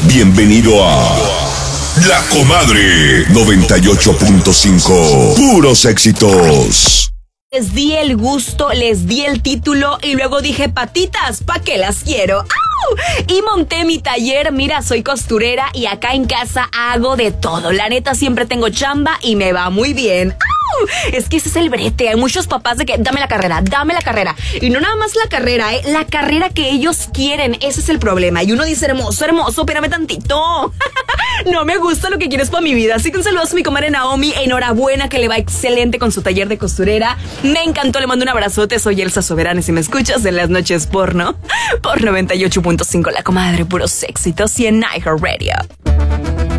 Bienvenido a La Comadre 98.5. Puros éxitos. Les di el gusto, les di el título y luego dije, patitas, ¿pa' qué las quiero? ¡Au! Y monté mi taller. Mira, soy costurera y acá en casa hago de todo. La neta, siempre tengo chamba y me va muy bien. ¡Au! Es que ese es el brete. Hay muchos papás de que dame la carrera. Y no nada más la carrera, la carrera que ellos quieren. Ese es el problema. Y uno dice, hermoso, espérame tantito. No me gusta lo que quieres para mi vida. Así que un saludo a mi comadre Naomi. Enhorabuena, que le va excelente con su taller de costurera. Me encantó, le mando un abrazote. Soy Elsa Soberana y si me escuchas en las noches porno, por 98.5 La Comadre, puros éxitos y en iHeartRadio.